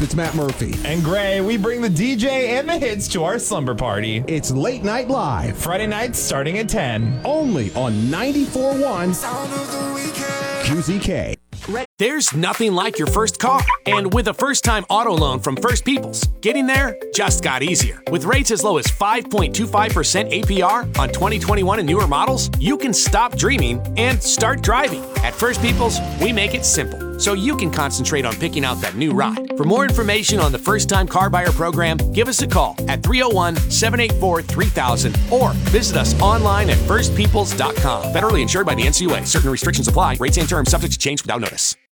It's Matt Murphy. And Gray, we bring the DJ and the hits to our slumber party. It's Late Night Live. Friday nights starting at 10. Only on 94.1 QZK. There's nothing like your first car. And with a first-time auto loan from First Peoples, getting there just got easier. With rates as low as 5.25% APR on 2021 and newer models, you can stop dreaming and start driving. At First Peoples, we make it simple, so you can concentrate on picking out that new ride. For more information on the first-time car buyer program, give us a call at 301-784-3000 or visit us online at firstpeoples.com. Federally insured by the NCUA. Certain restrictions apply. Rates and terms subject to change without notice.